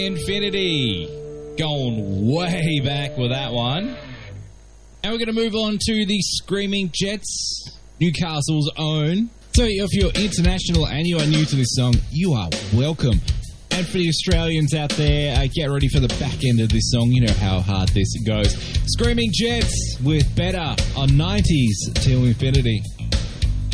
Infinity. Going way back with that one. And we're going to move on to the Screaming Jets, Newcastle's own. So if you're international and you are new to this song, you are welcome. And for the Australians out there, get ready for the back end of this song. You know how hard this goes. Screaming Jets with Better on 90s till Infinity.